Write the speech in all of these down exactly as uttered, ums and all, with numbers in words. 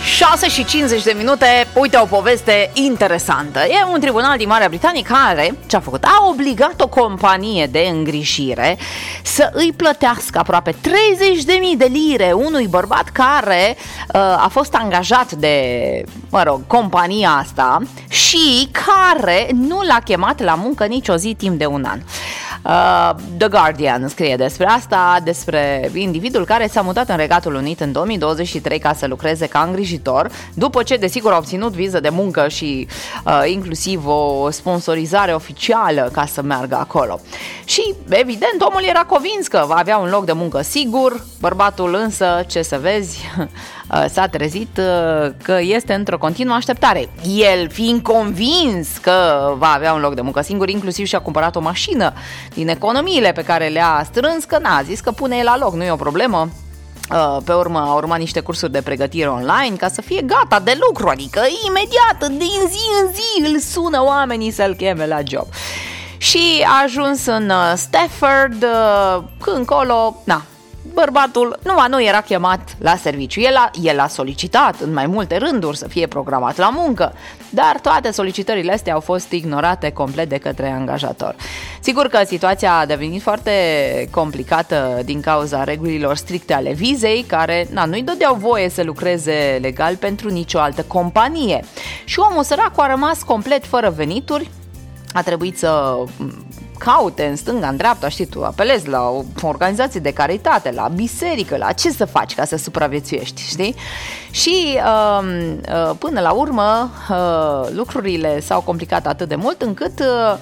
șase și cincizeci de minute, uite o poveste interesantă. E un tribunal din Marea Britanie care, ce-a făcut? A obligat o companie de îngrijire să îi plătească aproape treizeci de mii de lire unui bărbat care uh, a fost angajat de, mă rog, compania asta și care nu l-a chemat la muncă nici o zi timp de un an. Uh, The Guardian scrie despre asta, despre individul care s-a mutat în Regatul Unit în două mii douăzeci și trei ca să lucreze ca îngrijitor, după ce, desigur, a obținut viză de muncă și uh, inclusiv o sponsorizare oficială ca să meargă acolo. Și, evident, omul era convins că va avea un loc de muncă sigur, bărbatul însă, ce să vezi, s-a trezit că este într-o continuă așteptare. El fiind convins că va avea un loc de muncă singur, inclusiv și-a cumpărat o mașină din economiile pe care le-a strâns, că n-a zis că pune el la loc, nu e o problemă. Pe urmă a urmat niște cursuri de pregătire online ca să fie gata de lucru, adică imediat, din zi în zi îl sună oamenii să-l cheme la job. Și a ajuns în Stafford, când încolo, na, bărbatul numai nu era chemat la serviciu. El a, el a solicitat în mai multe rânduri să fie programat la muncă, dar toate solicitările astea au fost ignorate complet de către angajator. Sigur că situația a devenit foarte complicată din cauza regulilor stricte ale vizei, care na, nu-i dădeau voie să lucreze legal pentru nicio altă companie. Și omul săracu a rămas complet fără venituri, a trebuit să caute în stânga, în dreapta, știi tu, apelezi la o organizație de caritate, la biserică, la ce să faci ca să supraviețuiești, știi? Și uh, până la urmă uh, lucrurile s-au complicat atât de mult încât uh,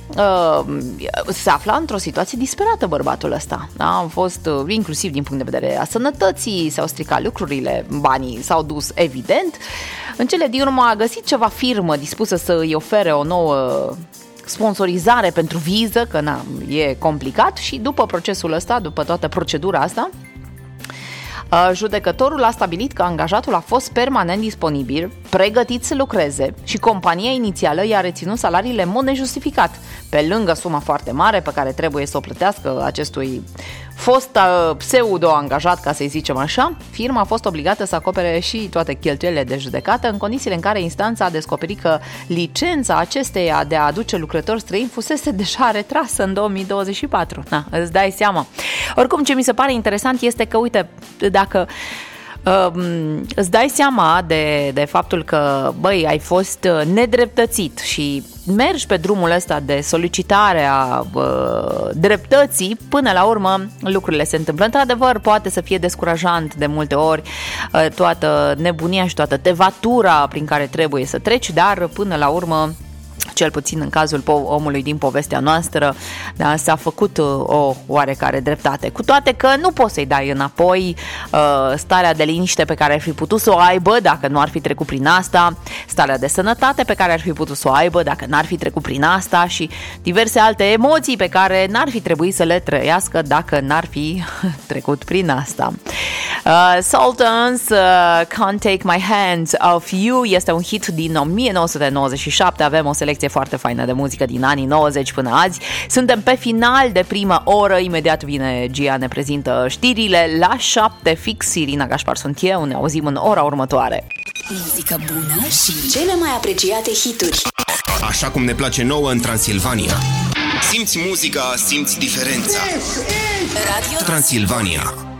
Uh, se afla într-o situație disperată bărbatul ăsta, da? A fost uh, inclusiv din punct de vedere a sănătății, s-au stricat lucrurile, banii s-au dus evident. În cele din urmă a găsit ceva firmă dispusă să îi ofere o nouă sponsorizare pentru viză, că na, e complicat, și după procesul ăsta, după toată procedura asta, judecătorul a stabilit că angajatul a fost permanent disponibil, pregătit să lucreze și compania inițială i-a reținut salariile în mod nejustificat, pe lângă suma foarte mare pe care trebuie să o plătească acestui fost pseudo-angajat, ca să-i zicem așa. Firma a fost obligată să acopere și toate cheltuielile de judecată, în condițiile în care instanța a descoperit că licența acesteia de a aduce lucrători străini fusese deja retrasă în două mii douăzeci și patru. Na, îți dai seama. Oricum, ce mi se pare interesant este că, uite, dacă uh, îți dai seama de, de faptul că, băi, ai fost nedreptățit și mergi pe drumul ăsta de solicitare a uh, dreptății, până la urmă lucrurile se întâmplă. Într-adevăr, poate să fie descurajant de multe ori uh, toată nebunia și toată tevatura prin care trebuie să treci, dar până la urmă, cel puțin în cazul omului din povestea noastră, da, s-a făcut o oarecare dreptate. Cu toate că nu poți să-i dai înapoi uh, starea de liniște pe care ar fi putut să o aibă dacă nu ar fi trecut prin asta, starea de sănătate pe care ar fi putut să o aibă dacă n-ar fi trecut prin asta și diverse alte emoții pe care n-ar fi trebuit să le trăiască dacă n-ar fi trecut prin asta. Uh, Sultans, uh, Can't Take My Hands Off You este un hit din o mie nouă sute nouăzeci și șapte. Avem o selecție foarte faină de muzică din anii nouăzeci până azi. Suntem pe final de prima oră. Imediat vine Gia, ne prezintă știrile la șapte fix. Irina Gașpar sunt eu. Ne auzim în ora următoare. Muzică bună și cele mai apreciate hituri. Așa cum ne place nouă în Transilvania. Simți muzica, simți diferența. Radio Transilvania.